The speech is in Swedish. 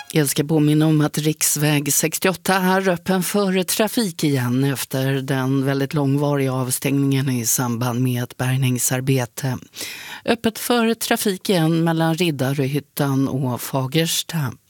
Jag ska påminna om att riksväg 68 är öppen för trafik igen efter den väldigt långvariga avstängningen i samband med ett bärgningsarbete. Öppet för trafik igen mellan Riddarhyttan och Fagersta.